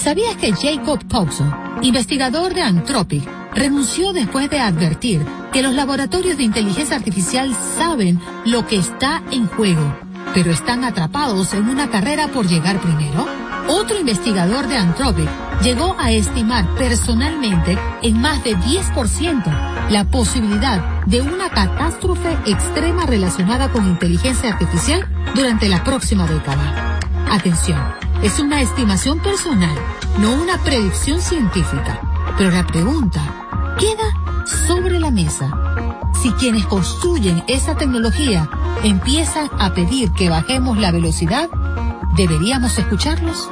¿Sabías que Jacob Coxon, investigador de Anthropic, renunció después de advertir que los laboratorios de inteligencia artificial saben lo que está en juego, pero están atrapados en una carrera por llegar primero? Otro investigador de Anthropic llegó a estimar personalmente en más de 10% la posibilidad de una catástrofe extrema relacionada con inteligencia artificial durante la próxima década. Atención, es una estimación personal, no una predicción científica. Pero la pregunta queda sobre la mesa. Si quienes construyen esa tecnología empiezan a pedir que bajemos la velocidad, ¿deberíamos escucharlos?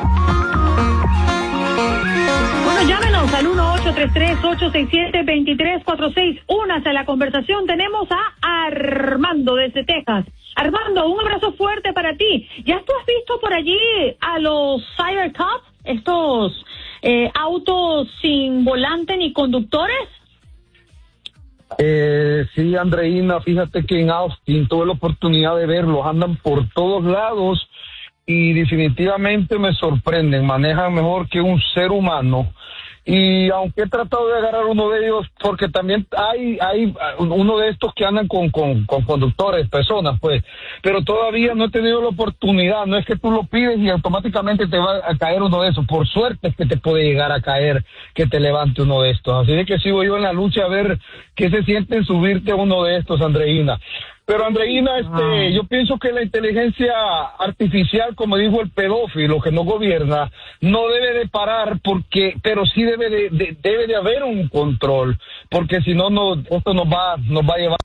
Bueno, llámenos al 1-833-867-2346. Únase a la conversación. Tenemos a Armando desde Texas. Armando, un abrazo fuerte para ti. ¿Ya tú has visto por allí a los Cybercops, estos autos sin volante ni conductores? Sí, Andreina, fíjate que en Austin tuve la oportunidad de verlos, andan por todos lados y definitivamente me sorprenden, manejan mejor que un ser humano. Y aunque he tratado de agarrar uno de ellos, porque también hay uno de estos que andan con conductores, personas, pues, pero todavía no he tenido la oportunidad. No es que tú lo pides y automáticamente te va a caer uno de esos. Por suerte es que te puede llegar a caer que te levante uno de estos. Así de que sigo yo en la lucha a ver qué se siente en subirte a uno de estos, Andreina. Pero Andreina, yo pienso que la inteligencia artificial, como dijo el pedófilo que no gobierna, no debe de parar, pero sí debe de haber un control, porque si no, esto nos va a llevar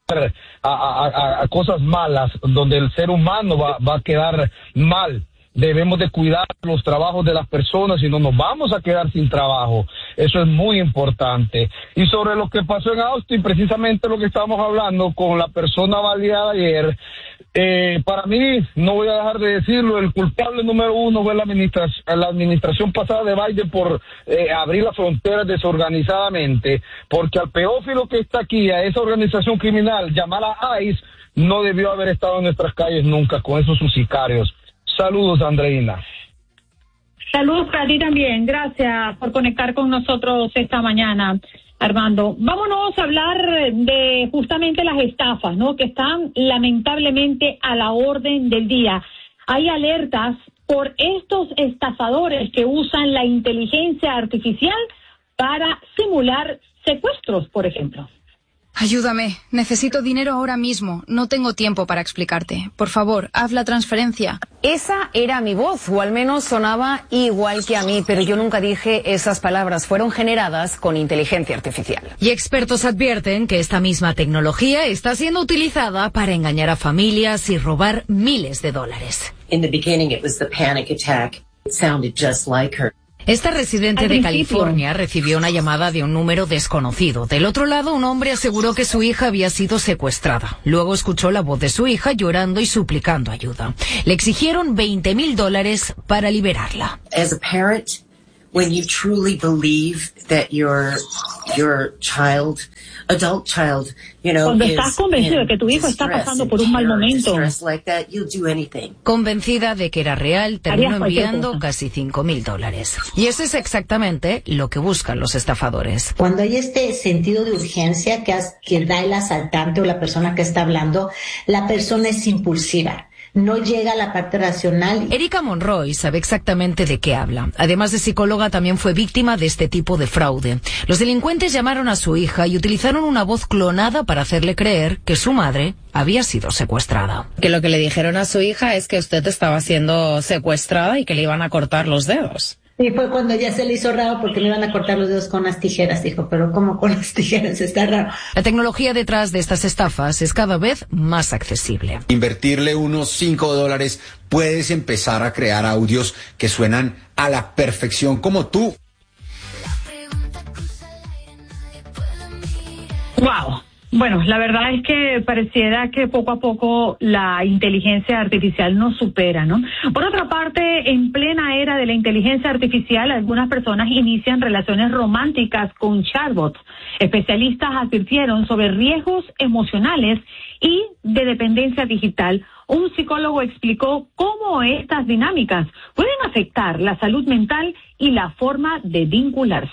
a cosas malas, donde el ser humano va a quedar mal. Debemos de cuidar los trabajos de las personas, si no nos vamos a quedar sin trabajo. Eso es muy importante. Y sobre lo que pasó en Austin, precisamente lo que estábamos hablando con la persona baleada ayer, para mí, no voy a dejar de decirlo, el culpable número uno fue la administración pasada de Biden por abrir las fronteras desorganizadamente, porque al pedófilo que está aquí, a esa organización criminal llamada ICE, no debió haber estado en nuestras calles nunca con esos sus sicarios. Saludos, Andreina. Saludos para ti también. Gracias por conectar con nosotros esta mañana, Armando. Vámonos a hablar de justamente las estafas, ¿no? Que están lamentablemente a la orden del día. Hay alertas por estos estafadores que usan la inteligencia artificial para simular secuestros, por ejemplo. Ayúdame, necesito dinero ahora mismo. No tengo tiempo para explicarte. Por favor, haz la transferencia. Esa era mi voz, o al menos sonaba igual que a mí, pero yo nunca dije esas palabras. Fueron generadas con inteligencia artificial. Y expertos advierten que esta misma tecnología está siendo utilizada para engañar a familias y robar miles de dólares. In the beginning it was the panic attack. It sounded just like her. Esta residente de California recibió una llamada de un número desconocido. Del otro lado, un hombre aseguró que su hija había sido secuestrada. Luego escuchó la voz de su hija llorando y suplicando ayuda. Le exigieron $20,000 para liberarla. As a parent, when you truly believe that your child, adult child, cuando estás convencido de que tu hijo está pasando por un mal momento, convencida de que era real, terminó enviando casi $5,000. Y eso es exactamente lo que buscan los estafadores. Cuando hay este sentido de urgencia que da el asaltante o la persona que está hablando, la persona es impulsiva. No llega a la parte racional. Erika Monroy sabe exactamente de qué habla. Además de psicóloga, también fue víctima de este tipo de fraude. Los delincuentes llamaron a su hija y utilizaron una voz clonada para hacerle creer que su madre había sido secuestrada. Que lo que le dijeron a su hija es que usted estaba siendo secuestrada y que le iban a cortar los dedos. Y fue cuando ya se le hizo raro porque le iban a cortar los dedos con las tijeras. Dijo, pero ¿cómo con las tijeras? Está raro. La tecnología detrás de estas estafas es cada vez más accesible. Invertirle unos $5, puedes empezar a crear audios que suenan a la perfección como tú. ¡Wow! Bueno, la verdad es que pareciera que poco a poco la inteligencia artificial nos supera, ¿no? Por otra parte, en plena era de la inteligencia artificial, algunas personas inician relaciones románticas con chatbots. Especialistas advirtieron sobre riesgos emocionales y de dependencia digital un psicólogo explicó cómo estas dinámicas pueden afectar la salud mental y la forma de vincularse.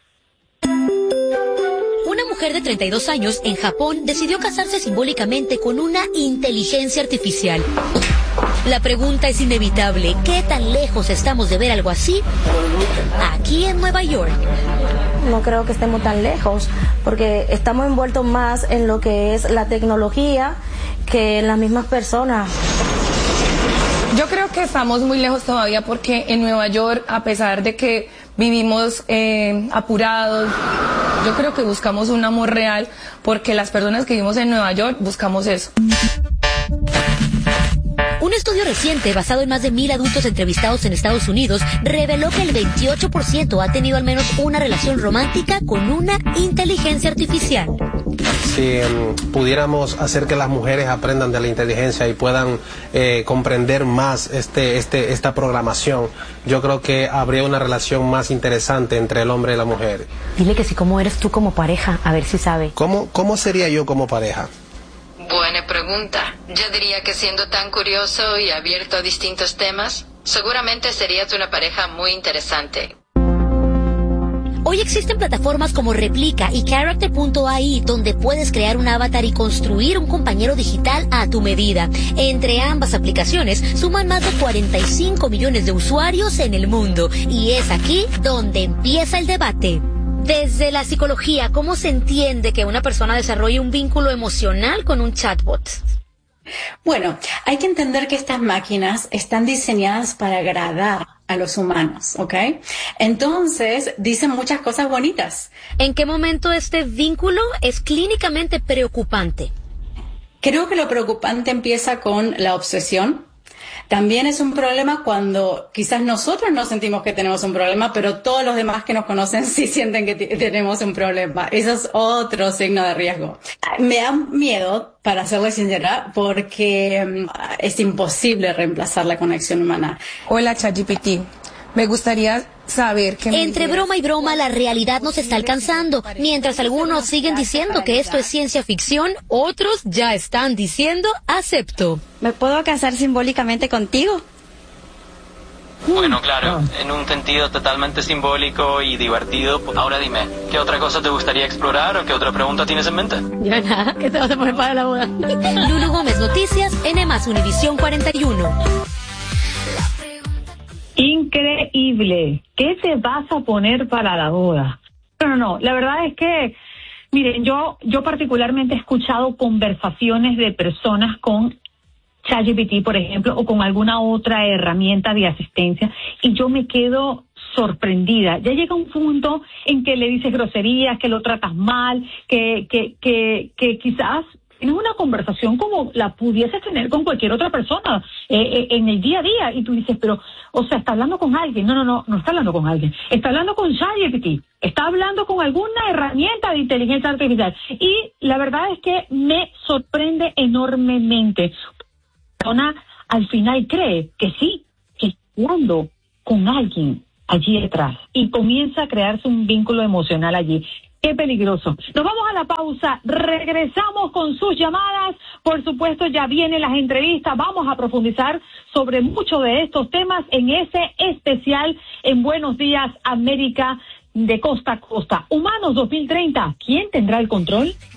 Una mujer de 32 años en Japón decidió casarse simbólicamente con una inteligencia artificial. La pregunta es inevitable, ¿qué tan lejos estamos de ver algo así? Aquí en Nueva York. No creo que estemos tan lejos, porque estamos envueltos más en lo que es la tecnología que en las mismas personas. Yo creo que estamos muy lejos todavía, porque en Nueva York, a pesar de que vivimos apurados, yo creo que buscamos un amor real, porque las personas que vivimos en Nueva York buscamos eso. Un estudio reciente basado en más de 1,000 adultos entrevistados en Estados Unidos reveló que el 28% ha tenido al menos una relación romántica con una inteligencia artificial. Si pudiéramos hacer que las mujeres aprendan de la inteligencia y puedan comprender más esta programación, yo creo que habría una relación más interesante entre el hombre y la mujer. Dile que si cómo eres tú como pareja, a ver si sabe. ¿Cómo sería yo como pareja? Buena pregunta. Yo diría que siendo tan curioso y abierto a distintos temas, seguramente serías una pareja muy interesante. Hoy existen plataformas como Replica y Character.ai donde puedes crear un avatar y construir un compañero digital a tu medida. Entre ambas aplicaciones suman más de 45 millones de usuarios en el mundo. Y es aquí donde empieza el debate. Desde la psicología, ¿cómo se entiende que una persona desarrolle un vínculo emocional con un chatbot? Bueno, hay que entender que estas máquinas están diseñadas para agradar a los humanos, ¿ok? Entonces, dicen muchas cosas bonitas. ¿En qué momento este vínculo es clínicamente preocupante? Creo que lo preocupante empieza con la obsesión. También es un problema cuando quizás nosotros no sentimos que tenemos un problema, pero todos los demás que nos conocen sí sienten que tenemos un problema. Eso es otro signo de riesgo. Me da miedo, para serles sincera, porque es imposible reemplazar la conexión humana. Hola, ChatGPT. Me gustaría saber que... Entre broma y broma, la realidad nos está alcanzando. Mientras algunos siguen diciendo que esto es ciencia ficción, otros ya están diciendo acepto. ¿Me puedo casar simbólicamente contigo? Bueno, claro, en un sentido totalmente simbólico y divertido. Ahora dime, ¿qué otra cosa te gustaría explorar o qué otra pregunta tienes en mente? Ya nada, ¿qué te vas a poner para la boda? Lulu Gómez, Noticias, N+, Univisión 41. Increíble. ¿Qué te vas a poner para la boda? No. La verdad es que, miren, yo particularmente he escuchado conversaciones de personas con ChatGPT, por ejemplo, o con alguna otra herramienta de asistencia, y yo me quedo sorprendida. Ya llega un punto en que le dices groserías, que lo tratas mal, que quizás tienes una conversación como la pudieses tener con cualquier otra persona en el día a día, y tú dices, pero, o sea, está hablando con alguien. No está hablando con alguien. Está hablando con ChatGPT. Está hablando con alguna herramienta de inteligencia artificial. Y la verdad es que me sorprende enormemente. La persona al final cree que sí, que está hablando con alguien allí detrás y comienza a crearse un vínculo emocional allí. Qué peligroso. Nos vamos a la pausa, regresamos con sus llamadas, por supuesto ya vienen las entrevistas, vamos a profundizar sobre muchos de estos temas en ese especial en Buenos Días América de Costa a Costa. Humanos 2030, ¿quién tendrá el control?